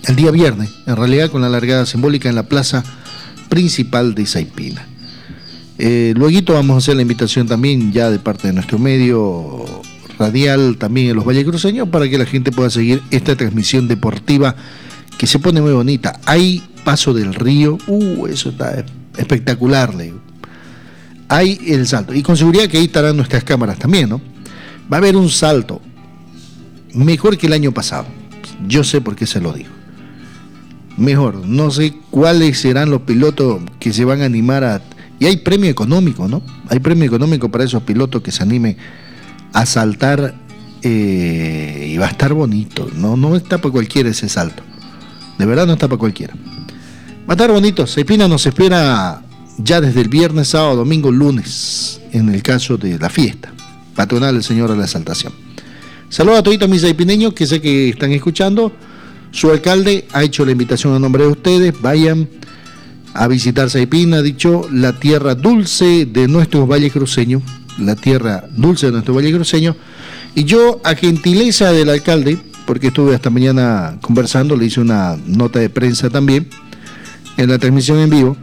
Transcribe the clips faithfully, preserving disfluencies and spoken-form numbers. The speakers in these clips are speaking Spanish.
el día viernes, en realidad con la largada simbólica en la plaza principal de Saipina. Eh, luego vamos a hacer la invitación también ya de parte de nuestro medio radial también en los vallecruceños para que la gente pueda seguir esta transmisión deportiva que se pone muy bonita. Hay paso del río, uh, eso está espectacular, le digo. Hay el salto, y con seguridad que ahí estarán nuestras cámaras también, ¿no? Va a haber un salto mejor que el año pasado, yo sé por qué se lo digo. Mejor, no sé cuáles serán los pilotos que se van a animar a... Y hay premio económico, ¿no? Hay premio económico para esos pilotos que se animen a saltar, eh, y va a estar bonito. No, no está para cualquiera ese salto. De verdad no está para cualquiera. Va a estar bonito. Saipina nos espera ya desde el viernes, sábado, domingo, lunes, en el caso de la fiesta patronal del Señor de la Exaltación. Saludos a todos mis saipineños que sé que están escuchando. Su alcalde ha hecho la invitación a nombre de ustedes. Vayan a visitar Saipina, ha dicho, la tierra dulce de nuestros valles cruceños, la tierra dulce de nuestros valles cruceños. Y yo, a gentileza del alcalde, porque estuve hasta mañana conversando, le hice una nota de prensa también en la transmisión en vivo.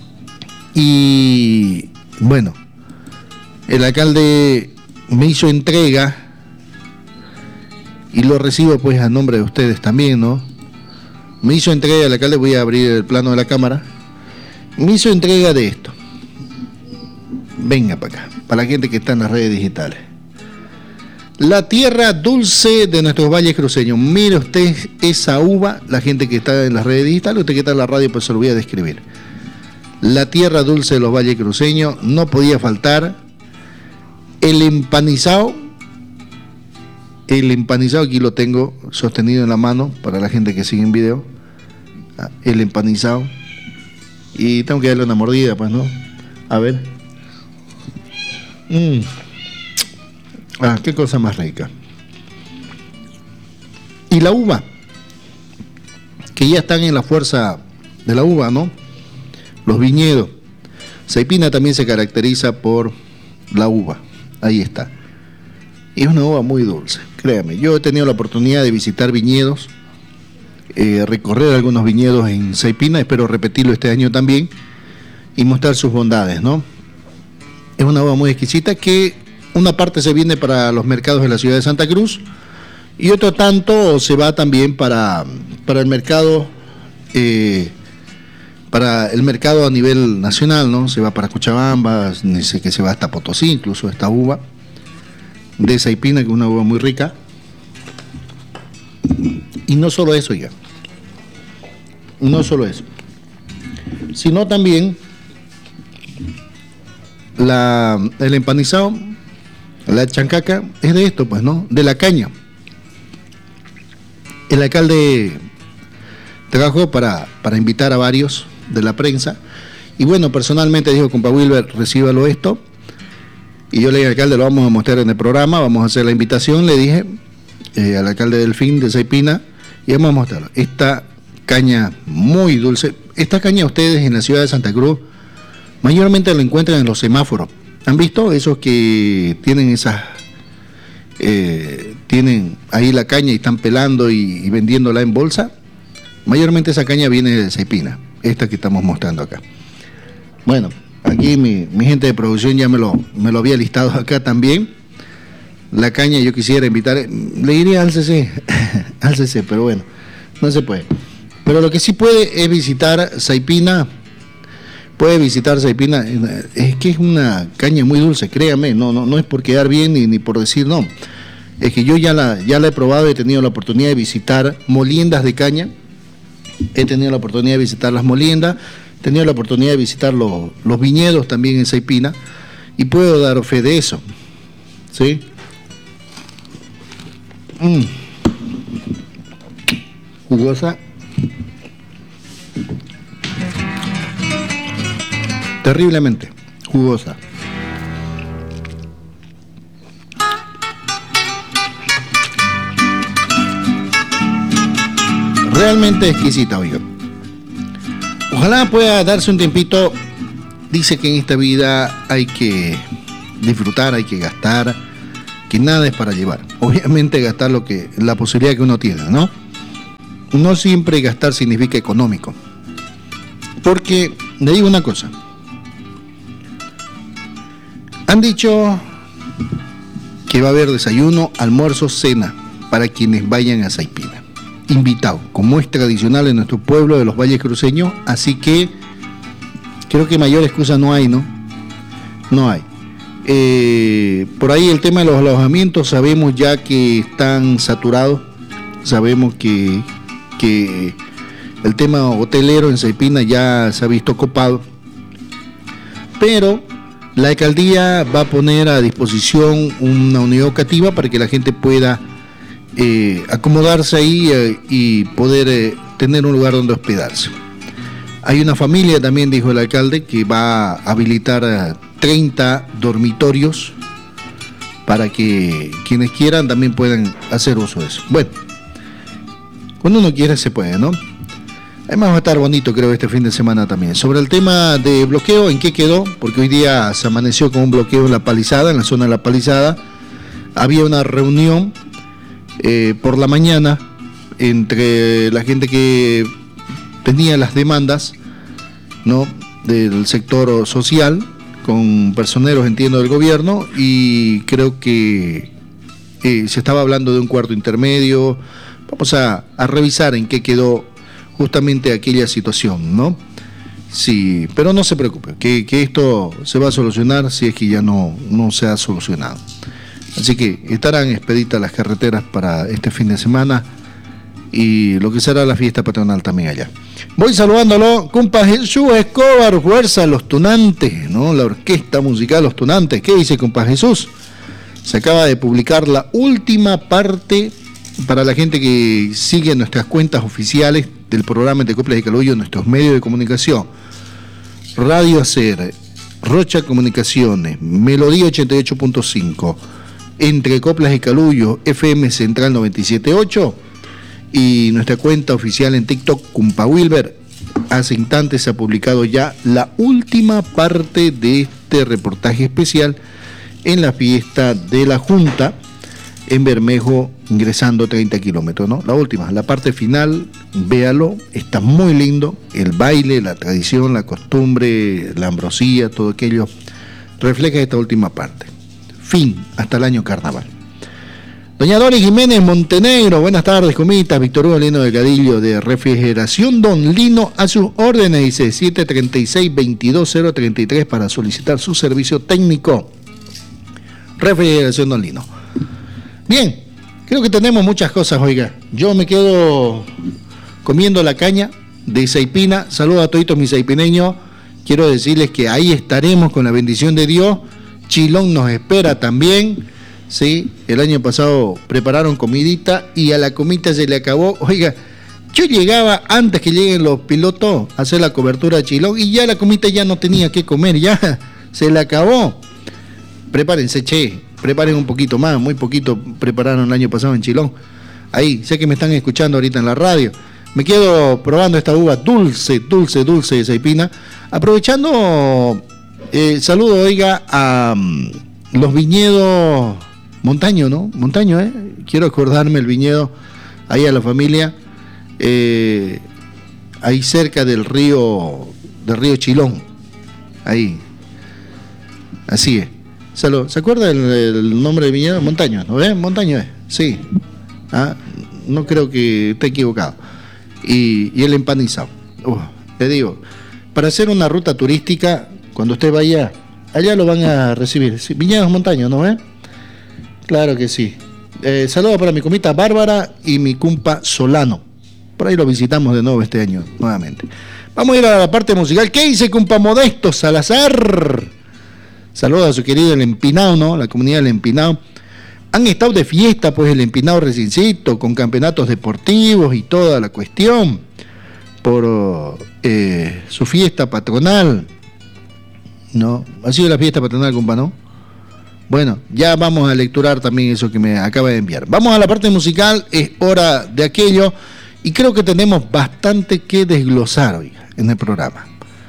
Y bueno, el alcalde me hizo entrega y lo recibo pues a nombre de ustedes también, ¿no? Me hizo entrega, el alcalde, voy a abrir el plano de la cámara, me hizo entrega de esto. Venga para acá, para la gente que está en las redes digitales. La tierra dulce de nuestros valles cruceños. Mire usted esa uva, la gente que está en las redes digitales, usted que está en la radio, pues se lo voy a describir. La tierra dulce de los valles cruceños, no podía faltar. El empanizado, el empanizado, aquí lo tengo sostenido en la mano para la gente que sigue en video. El empanizado. Y tengo que darle una mordida, pues, ¿no? A ver. Mm. Ah, qué cosa más rica. Y la uva, que ya están en la fuerza de la uva, ¿no? Los viñedos. Saipina también se caracteriza por la uva. Ahí está. Y es una uva muy dulce, créame. Yo he tenido la oportunidad de visitar viñedos, eh, recorrer algunos viñedos en Saipina, espero repetirlo este año también, y mostrar sus bondades, ¿no? Es una uva muy exquisita que una parte se viene para los mercados de la ciudad de Santa Cruz y otro tanto se va también para, para el mercado, eh, para el mercado a nivel nacional, ¿no? Se va para Cochabamba, dice que se va hasta Potosí, incluso esta uva de Saipina, que es una uva muy rica. Y no solo eso ya, no solo eso, sino también la, el empanizado, la chancaca, es de esto, pues, ¿no? De la caña. El alcalde trabajó para, para invitar a varios de la prensa, y bueno, personalmente dijo, compa Wilber, recíbalo esto, y yo le dije al alcalde, lo vamos a mostrar en el programa, vamos a hacer la invitación, le dije eh, al alcalde Delfín de Saipina, y vamos a mostrarlo. Esta caña muy dulce, esta caña ustedes en la ciudad de Santa Cruz mayormente la encuentran en los semáforos. ¿Han visto esos que tienen esas, eh, tienen ahí la caña y están pelando y, y vendiéndola en bolsa? Mayormente esa caña viene de Saipina, esta que estamos mostrando acá. Bueno, aquí mi, mi gente de producción ya me lo, me lo había listado acá también. La caña yo quisiera invitar, le diría al C C, al C C, pero bueno, no se puede. Pero lo que sí puede es visitar Saipina, puede visitar Saipina, es que es una caña muy dulce, créame, no, no, no es por quedar bien ni, ni por decir no. Es que yo ya la, ya la he probado, he tenido la oportunidad de visitar moliendas de caña, he tenido la oportunidad de visitar las moliendas, he tenido la oportunidad de visitar los, los viñedos también en Saipina, y puedo dar fe de eso, ¿sí? Mm. Jugosa, terriblemente jugosa. Realmente exquisita, oiga. Ojalá pueda darse un tiempito. Dice que en esta vida hay que disfrutar, hay que gastar, que nada es para llevar. Obviamente gastar lo que, la posibilidad que uno tiene, ¿no? no siempre gastar significa económico. Porque, le digo una cosa, han dicho que va a haber desayuno, almuerzo, cena para quienes vayan a Saipina. Invitado, como es tradicional en nuestro pueblo de los Valles Cruceños, así que creo que mayor excusa no hay, ¿no? No hay. Eh, por ahí el tema de los alojamientos, sabemos ya que están saturados, sabemos que, que el tema hotelero en Saipina ya se ha visto copado, pero la alcaldía va a poner a disposición una unidad educativa para que la gente pueda eh, acomodarse ahí eh, y poder eh, tener un lugar donde hospedarse. Hay una familia también, dijo el alcalde, que va a habilitar eh, treinta dormitorios para que quienes quieran también puedan hacer uso de eso. Bueno, cuando uno quiere se puede, ¿no? Además va a estar bonito, creo, este fin de semana también. Sobre el tema de bloqueo, ¿en qué quedó? Porque hoy día se amaneció con un bloqueo en La Palizada, en la zona de La Palizada. Había una reunión eh, por la mañana entre la gente que tenía las demandas, ¿no?, del sector social, con personeros, entiendo, del gobierno, y creo que eh, se estaba hablando de un cuarto intermedio. Vamos a, a revisar en qué quedó justamente aquella situación, ¿no? Sí, pero no se preocupe, que, que esto se va a solucionar si es que ya no, no se ha solucionado. Así que estarán expeditas las carreteras para este fin de semana y lo que será la fiesta patronal también allá. Voy saludándolo, compa Jesús Escobar, fuerza Los Tunantes, ¿no? La orquesta musical Los Tunantes. ¿Qué dice, compa Jesús? Se acaba de publicar la última parte para la gente que sigue nuestras cuentas oficiales del programa de Coplas y Calullo, nuestros medios de comunicación: Radio Hacer, Rocha Comunicaciones, Melodía ochenta y ocho punto cinco, Entre Coplas y Calullo, F M Central noventa y siete punto ocho, y nuestra cuenta oficial en TikTok, Cumpa Wilber. Hace instantes se ha publicado ya la última parte de este reportaje especial en la fiesta de la Junta en Bermejo, ingresando treinta kilómetros, ¿no? La última, la parte final, véalo, está muy lindo, el baile, la tradición, la costumbre, la ambrosía, todo aquello refleja esta última parte. Fin, hasta el año carnaval. Doña Doris Jiménez Montenegro, buenas tardes, comitas. Víctor Hugo Lino Delgadillo, de Refrigeración Don Lino, a sus órdenes, dice siete treinta y seis, veintidós cero treinta y tres para solicitar su servicio técnico. Refrigeración Don Lino. Bien, creo que tenemos muchas cosas, oiga. Yo me quedo comiendo la caña de Saipina. Saludos a toditos mis saipineños. Quiero decirles que ahí estaremos con la bendición de Dios. Chilón nos espera también, ¿sí? El año pasado prepararon comidita y a la comida se le acabó. Oiga, yo llegaba antes que lleguen los pilotos a hacer la cobertura de Chilón y ya la comida ya no tenía que comer, ya se le acabó. Prepárense, che, preparen un poquito más, muy poquito prepararon el año pasado en Chilón. Ahí, sé que me están escuchando ahorita en la radio. Me quedo probando esta uva dulce, dulce, dulce de Saipina. Aprovechando, eh, saludo, oiga, a um, los viñedos Montaño, ¿no? Montaño, ¿eh? Quiero acordarme el viñedo, ahí a la familia, eh, ahí cerca del río, del río Chilón. Ahí. Así es. Salud. ¿Se acuerda el, el nombre del viñedo? Montaño, ¿no ves? Montaño es, sí. Ah, no creo que esté equivocado. Y, y el empanizado. Uh, te digo, para hacer una ruta turística, cuando usted vaya, allá lo van a recibir. Sí, viñedos Montaño, ¿no ves? Claro que sí. Eh, saludos para mi comita Bárbara y mi cumpa Solano. Por ahí lo visitamos de nuevo este año, nuevamente. Vamos a ir a la parte musical. ¿Qué dice cumpa Modesto Salazar? Saludos a su querido El Empinado, ¿no? La comunidad del Empinado. Han estado de fiesta, pues, el Empinado Recincito, con campeonatos deportivos y toda la cuestión, por eh, su fiesta patronal, ¿no? Ha sido la fiesta patronal, compa, ¿no? Bueno, ya vamos a lecturar también eso que me acaba de enviar. Vamos a la parte musical, es hora de aquello, y creo que tenemos bastante que desglosar hoy en el programa.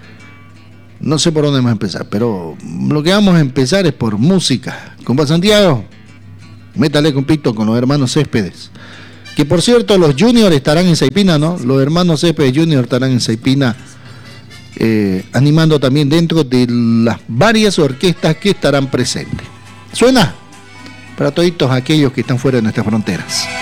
No sé por dónde vamos a empezar, pero lo que vamos a empezar es por música. Compa Santiago, métale, compito, con los hermanos Céspedes. Que por cierto, los Junior estarán en Saipina, ¿no? Los hermanos Céspedes Junior estarán en Saipina, eh, animando también dentro de las varias orquestas que estarán presentes. ¿Suena? Para toditos aquellos que están fuera de nuestras fronteras.